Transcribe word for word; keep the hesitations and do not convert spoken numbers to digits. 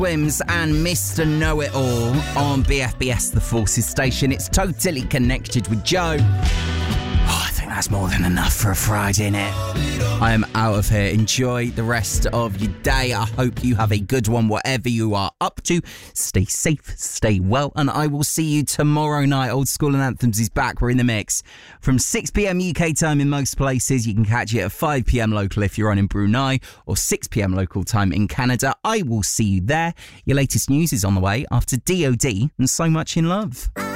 Swims and Mister Know-It-All on B F B S, the Forces station. It's Totally Connected with Joe. Oh, I think that's more than enough for a Friday, innit? I am out of here. Enjoy the rest of your day. I hope you have a good one, whatever you are up to. Stay safe, stay well, and I will see you tomorrow night. Old School and Anthems is back. We're in the mix from six p.m. U K time in most places. You can catch it at five p.m. local if you're on in Brunei, or six p.m. local time in Canada. I will see you there. Your latest news is on the way after D O D and So Much in Love.